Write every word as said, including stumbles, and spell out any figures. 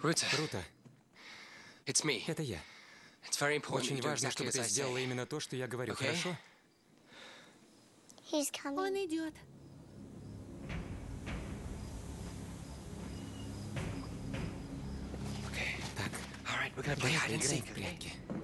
Рута, Рута, it's me. это я. It's very important Очень you do важно, exactly чтобы as ты I сделала say. именно то, что я говорю, Okay? хорошо? He's Он coming. идет. Okay. Так, All right, we're gonna play давай hide and поиграем seek, в okay? прятки.